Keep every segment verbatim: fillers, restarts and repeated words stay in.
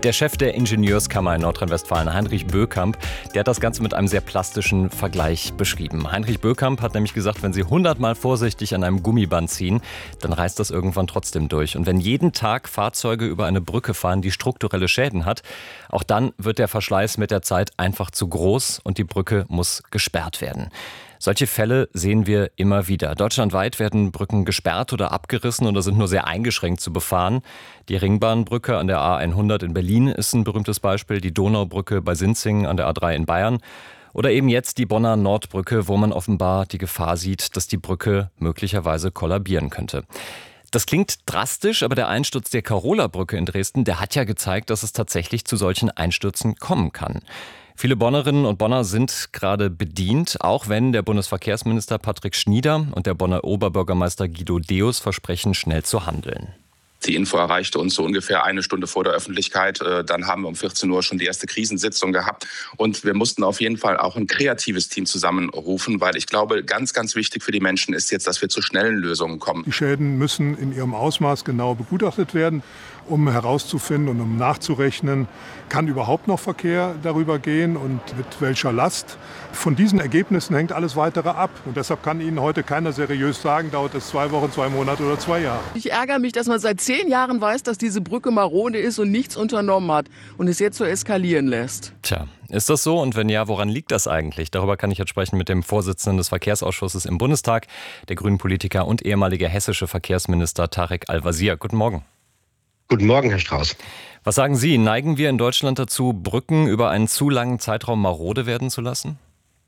Der Chef der Ingenieurskammer in Nordrhein-Westfalen, Heinrich Bökamp, der hat das Ganze mit einem sehr plastischen Vergleich beschrieben. Heinrich Bökamp hat nämlich gesagt, wenn Sie hundertmal vorsichtig an einem Gummiband ziehen, dann reißt das irgendwann trotzdem durch. Und wenn jeden Tag Fahrzeuge über eine Brücke fahren, die strukturelle Schäden hat, auch dann wird der Verschleiß mit der Zeit einfach zu groß und die Brücke muss gesperrt werden. Solche Fälle sehen wir immer wieder. Deutschlandweit werden Brücken gesperrt oder abgerissen oder sind nur sehr eingeschränkt zu befahren. Die Ringbahnbrücke an der A hundert in Berlin ist ein berühmtes Beispiel, die Donaubrücke bei Sinzing an der A drei in Bayern oder eben jetzt die Bonner Nordbrücke, wo man offenbar die Gefahr sieht, dass die Brücke möglicherweise kollabieren könnte. Das klingt drastisch, aber der Einsturz der Karola-Brücke in Dresden, der hat ja gezeigt, dass es tatsächlich zu solchen Einstürzen kommen kann. Viele Bonnerinnen und Bonner sind gerade bedient, auch wenn der Bundesverkehrsminister Patrick Schnieder und der Bonner Oberbürgermeister Guido Deus versprechen, schnell zu handeln. Die Info erreichte uns so ungefähr eine Stunde vor der Öffentlichkeit. Dann haben wir um vierzehn Uhr schon die erste Krisensitzung gehabt. Und wir mussten auf jeden Fall auch ein kreatives Team zusammenrufen, weil ich glaube, ganz, ganz wichtig für die Menschen ist jetzt, dass wir zu schnellen Lösungen kommen. Die Schäden müssen in ihrem Ausmaß genau begutachtet werden, um herauszufinden und um nachzurechnen, kann überhaupt noch Verkehr darüber gehen und mit welcher Last. Von diesen Ergebnissen hängt alles Weitere ab. Und deshalb kann Ihnen heute keiner seriös sagen, dauert es zwei Wochen, zwei Monate oder zwei Jahre. Ich ärgere mich, dass man seit zehn Jahren weiß, dass diese Brücke marode ist und nichts unternommen hat und es jetzt so eskalieren lässt. Tja, ist das so? Und wenn ja, woran liegt das eigentlich? Darüber kann ich jetzt sprechen mit dem Vorsitzenden des Verkehrsausschusses im Bundestag, der grünen Politiker und ehemalige hessische Verkehrsminister Tarek Al-Wazir. Guten Morgen. Guten Morgen, Herr Strauß. Was sagen Sie? Neigen wir in Deutschland dazu, Brücken über einen zu langen Zeitraum marode werden zu lassen?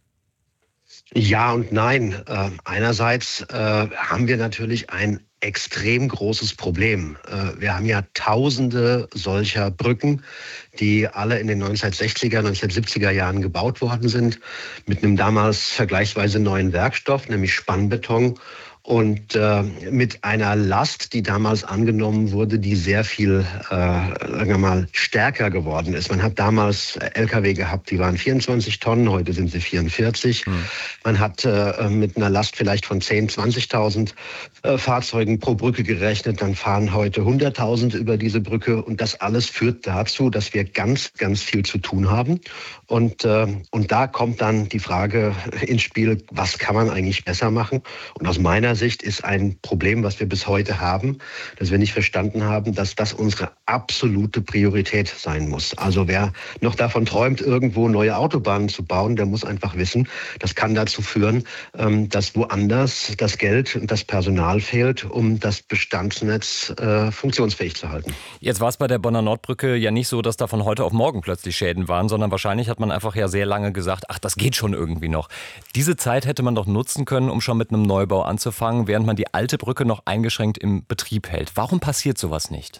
Ja und nein. Äh, einerseits äh, haben wir natürlich ein extrem großes Problem. Äh, wir haben ja tausende solcher Brücken, die alle in den neunzehnhundertsechziger, neunzehnhundertsiebziger Jahren gebaut worden sind, mit einem damals vergleichsweise neuen Werkstoff, nämlich Spannbeton. Und äh, mit einer Last, die damals angenommen wurde, die sehr viel, äh, sagen wir mal, stärker geworden ist. Man hat damals L K W gehabt, die waren vierundzwanzig Tonnen, heute sind sie vierundvierzig. Hm. Man hat äh, mit einer Last vielleicht von zehntausend, zwanzigtausend äh, Fahrzeugen pro Brücke gerechnet. Dann fahren heute hunderttausend über diese Brücke. Und das alles führt dazu, dass wir ganz, ganz viel zu tun haben. Und, äh, und da kommt dann die Frage ins Spiel, was kann man eigentlich besser machen? Und aus meiner Sicht ist ein Problem, was wir bis heute haben, dass wir nicht verstanden haben, dass das unsere absolute Priorität sein muss. Also wer noch davon träumt, irgendwo neue Autobahnen zu bauen, der muss einfach wissen, das kann dazu führen, dass woanders das Geld und das Personal fehlt, um das Bestandsnetz äh, funktionsfähig zu halten. Jetzt war es bei der Bonner Nordbrücke ja nicht so, dass da von heute auf morgen plötzlich Schäden waren, sondern wahrscheinlich hat man einfach ja sehr lange gesagt, ach, das geht schon irgendwie noch. Diese Zeit hätte man doch nutzen können, um schon mit einem Neubau anzufangen, während man die alte Brücke noch eingeschränkt im Betrieb hält. Warum passiert sowas nicht?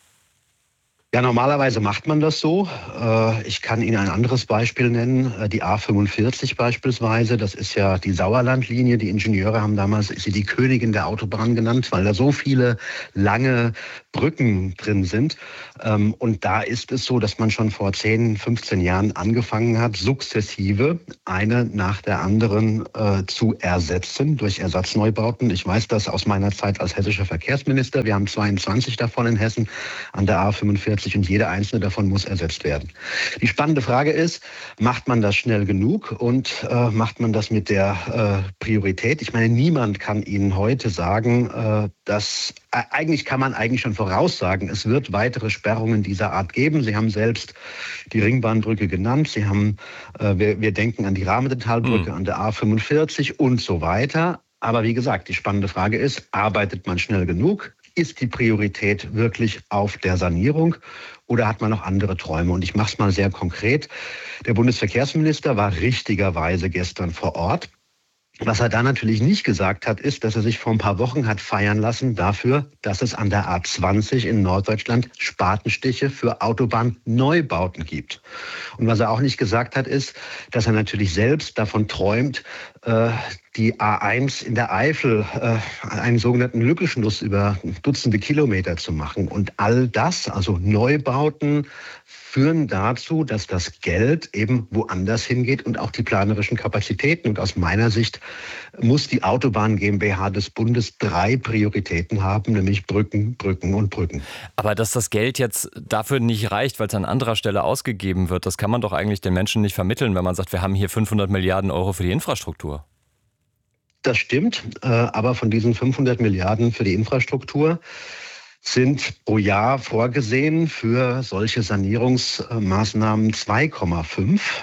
Ja, normalerweise macht man das so. Ich kann Ihnen ein anderes Beispiel nennen, die A fünfundvierzig beispielsweise. Das ist ja die Sauerlandlinie. Die Ingenieure haben damals sie die Königin der Autobahn genannt, weil da so viele lange Brücken drin sind. Und da ist es so, dass man schon vor zehn, fünfzehn Jahren angefangen hat, sukzessive eine nach der anderen zu ersetzen durch Ersatzneubauten. Ich weiß das aus meiner Zeit als hessischer Verkehrsminister. Wir haben zweiundzwanzig davon in Hessen an der A fünfundvierzig. Und jede einzelne davon muss ersetzt werden. Die spannende Frage ist, macht man das schnell genug und äh, macht man das mit der äh, Priorität? Ich meine, niemand kann Ihnen heute sagen, äh, dass äh, eigentlich kann man eigentlich schon voraussagen, es wird weitere Sperrungen dieser Art geben. Sie haben selbst die Ringbahnbrücke genannt. Sie haben, äh, wir, wir denken an die Rahmentalbrücke, mhm. an der A fünfundvierzig und so weiter. Aber wie gesagt, die spannende Frage ist, arbeitet man schnell genug? Ist die Priorität wirklich auf der Sanierung oder hat man noch andere Träume? Und ich mache es mal sehr konkret. Der Bundesverkehrsminister war richtigerweise gestern vor Ort. Was er da natürlich nicht gesagt hat, ist, dass er sich vor ein paar Wochen hat feiern lassen dafür, dass es an der A zwanzig in Norddeutschland Spatenstiche für Autobahnneubauten gibt. Und was er auch nicht gesagt hat, ist, dass er natürlich selbst davon träumt, äh, die A eins in der Eifel äh, einen sogenannten Lückenschluss über Dutzende Kilometer zu machen. Und all das, also Neubauten, führen dazu, dass das Geld eben woanders hingeht und auch die planerischen Kapazitäten. Und aus meiner Sicht muss die Autobahn GmbH des Bundes drei Prioritäten haben, nämlich Brücken, Brücken und Brücken. Aber dass das Geld jetzt dafür nicht reicht, weil es an anderer Stelle ausgegeben wird, das kann man doch eigentlich den Menschen nicht vermitteln, wenn man sagt, wir haben hier fünfhundert Milliarden Euro für die Infrastruktur. Das stimmt, aber von diesen fünfhundert Milliarden für die Infrastruktur sind pro Jahr vorgesehen für solche Sanierungsmaßnahmen zwei Komma fünf.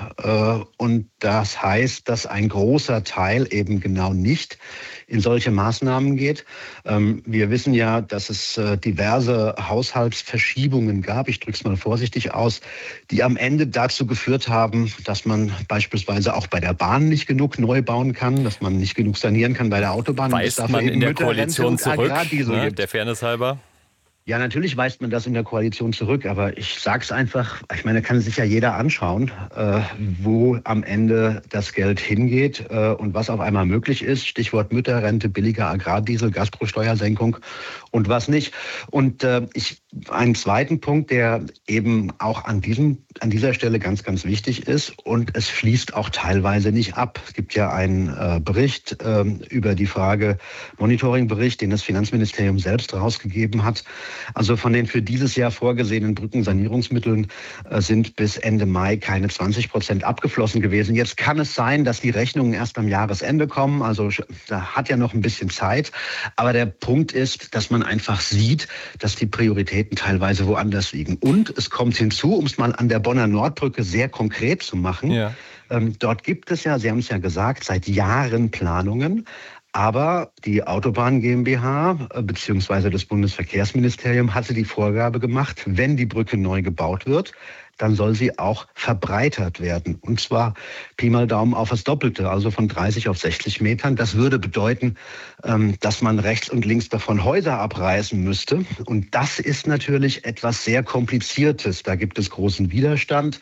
Und das heißt, dass ein großer Teil eben genau nicht in solche Maßnahmen geht. Wir wissen ja, dass es diverse Haushaltsverschiebungen gab, ich drücke es mal vorsichtig aus, die am Ende dazu geführt haben, dass man beispielsweise auch bei der Bahn nicht genug neu bauen kann, dass man nicht genug sanieren kann bei der Autobahn. Weist man in der Koalition zurück, ne, der Fairness halber? Ja, natürlich weist man das in der Koalition zurück, aber ich sage es einfach, ich meine, kann sich ja jeder anschauen, äh, wo am Ende das Geld hingeht äh, und was auf einmal möglich ist. Stichwort Mütterrente, billiger Agrardiesel, Gastrosteuersenkung und was nicht. Und äh, ich einen zweiten Punkt, der eben auch an diesem an dieser Stelle ganz, ganz wichtig ist, und es fließt auch teilweise nicht ab. Es gibt ja einen äh, Bericht äh, über die Frage, Monitoringbericht, den das Finanzministerium selbst rausgegeben hat. Also von den für dieses Jahr vorgesehenen Brückensanierungsmitteln äh, sind bis Ende Mai keine zwanzig Prozent abgeflossen gewesen. Jetzt kann es sein, dass die Rechnungen erst am Jahresende kommen. Also da hat ja noch ein bisschen Zeit. Aber der Punkt ist, dass man einfach sieht, dass die Prioritäten teilweise woanders liegen. Und es kommt hinzu, um es mal an der Bonner Nordbrücke sehr konkret zu machen. Ja. Ähm, dort gibt es ja, Sie haben es ja gesagt, seit Jahren Planungen. Aber die Autobahn GmbH bzw. das Bundesverkehrsministerium hatte die Vorgabe gemacht, wenn die Brücke neu gebaut wird, dann soll sie auch verbreitert werden. Und zwar Pi mal Daumen auf das Doppelte, also von dreißig auf sechzig Metern. Das würde bedeuten, dass man rechts und links davon Häuser abreißen müsste. Und das ist natürlich etwas sehr Kompliziertes. Da gibt es großen Widerstand.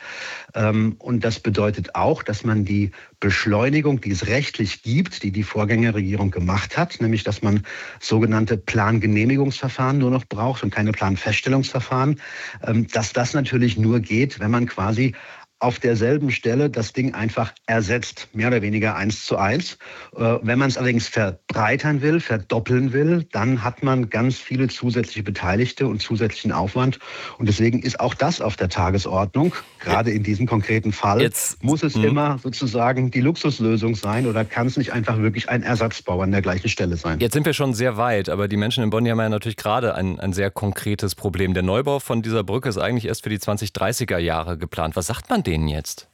Und das bedeutet auch, dass man die Beschleunigung, die es rechtlich gibt, die die Vorgängerregierung gemacht hat, nämlich dass man sogenannte Plangenehmigungsverfahren nur noch braucht und keine Planfeststellungsverfahren, dass das natürlich nur geht, wenn man quasi auf derselben Stelle das Ding einfach ersetzt, mehr oder weniger eins zu eins. Wenn man es allerdings verbreitern will, verdoppeln will, dann hat man ganz viele zusätzliche Beteiligte und zusätzlichen Aufwand. Und deswegen ist auch das auf der Tagesordnung. Gerade in diesem konkreten Fall Jetzt, muss es mh. immer sozusagen die Luxuslösung sein, oder kann es nicht einfach wirklich ein Ersatzbau an der gleichen Stelle sein? Jetzt sind wir schon sehr weit, aber die Menschen in Bonn haben ja natürlich gerade ein, ein sehr konkretes Problem. Der Neubau von dieser Brücke ist eigentlich erst für die zwanzig dreißiger Jahre geplant. Was sagt man denen jetzt?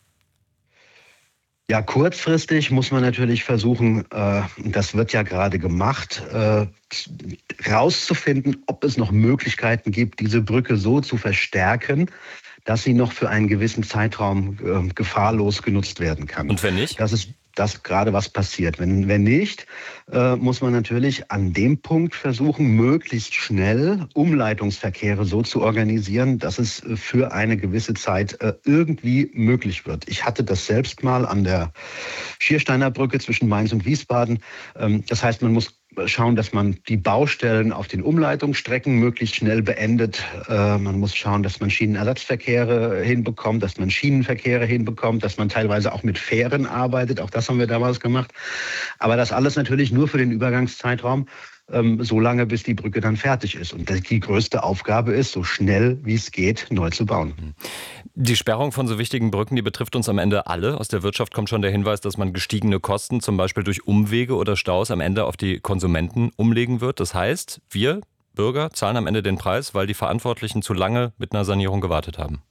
Ja, kurzfristig muss man natürlich versuchen, äh, das wird ja gerade gemacht, äh, rauszufinden, ob es noch Möglichkeiten gibt, diese Brücke so zu verstärken, dass sie noch für einen gewissen Zeitraum äh, gefahrlos genutzt werden kann. Und wenn nicht? Das ist das gerade, was passiert. Wenn, wenn nicht, äh, muss man natürlich an dem Punkt versuchen, möglichst schnell Umleitungsverkehre so zu organisieren, dass es für eine gewisse Zeit äh, irgendwie möglich wird. Ich hatte das selbst mal an der Schiersteiner Brücke zwischen Mainz und Wiesbaden. Ähm, das heißt, man muss schauen, dass man die Baustellen auf den Umleitungsstrecken möglichst schnell beendet. Äh, man muss schauen, dass man Schienenersatzverkehre hinbekommt, dass man Schienenverkehre hinbekommt, dass man teilweise auch mit Fähren arbeitet. Auch das haben wir damals gemacht. Aber das alles natürlich nur für den Übergangszeitraum, ähm, so lange, bis die Brücke dann fertig ist. Und die größte Aufgabe ist, so schnell wie es geht, neu zu bauen. Die Sperrung von so wichtigen Brücken, die betrifft uns am Ende alle. Aus der Wirtschaft kommt schon der Hinweis, dass man gestiegene Kosten, zum Beispiel durch Umwege oder Staus, am Ende auf die Konsumenten umlegen wird. Das heißt, wir Bürger zahlen am Ende den Preis, weil die Verantwortlichen zu lange mit einer Sanierung gewartet haben.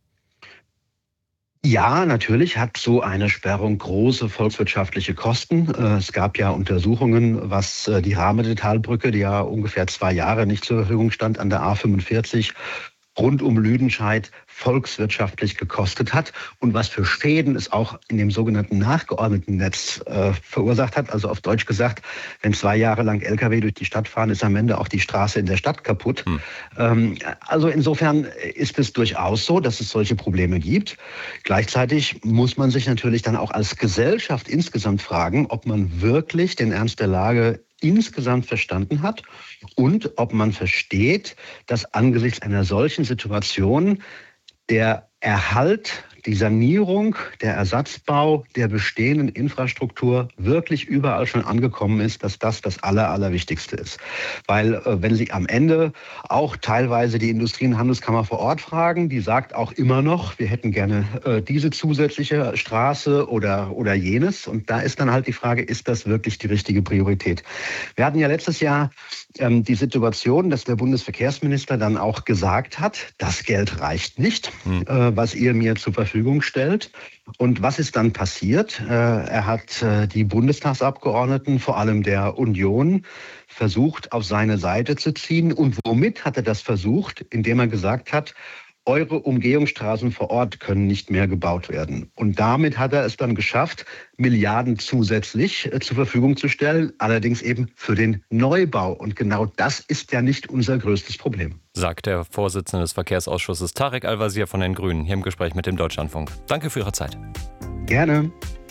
Ja, natürlich hat so eine Sperrung große volkswirtschaftliche Kosten. Es gab ja Untersuchungen, was die Rahmede-Talbrücke, die ja ungefähr zwei Jahre nicht zur Verfügung stand, an der A fünfundvierzig, rund um Lüdenscheid volkswirtschaftlich gekostet hat und was für Schäden es auch in dem sogenannten nachgeordneten Netz äh, verursacht hat. Also auf Deutsch gesagt, wenn zwei Jahre lang L K W durch die Stadt fahren, ist am Ende auch die Straße in der Stadt kaputt. Hm. Ähm, also insofern ist es durchaus so, dass es solche Probleme gibt. Gleichzeitig muss man sich natürlich dann auch als Gesellschaft insgesamt fragen, ob man wirklich den Ernst der Lage insgesamt verstanden hat und ob man versteht, dass angesichts einer solchen Situation der Erhalt, die Sanierung, der Ersatzbau der bestehenden Infrastruktur wirklich überall schon angekommen ist, dass das das Aller, Allerwichtigste ist. Weil äh, wenn Sie am Ende auch teilweise die Industrie- und Handelskammer vor Ort fragen, die sagt auch immer noch, wir hätten gerne äh, diese zusätzliche Straße oder, oder jenes. Und da ist dann halt die Frage, ist das wirklich die richtige Priorität? Wir hatten ja letztes Jahr ähm, die Situation, dass der Bundesverkehrsminister dann auch gesagt hat, das Geld reicht nicht, hm. äh, was ihr mir zur Verfügung stellt. Und was ist dann passiert? Äh, er hat äh, die Bundestagsabgeordneten, vor allem der Union, versucht, auf seine Seite zu ziehen. Und womit hat er das versucht? Indem er gesagt hat, eure Umgehungsstraßen vor Ort können nicht mehr gebaut werden. Und damit hat er es dann geschafft, Milliarden zusätzlich äh, zur Verfügung zu stellen, allerdings eben für den Neubau. Und genau das ist ja nicht unser größtes Problem. Sagt der Vorsitzende des Verkehrsausschusses Tarek Al-Wazir von den Grünen hier im Gespräch mit dem Deutschlandfunk. Danke für Ihre Zeit. Gerne.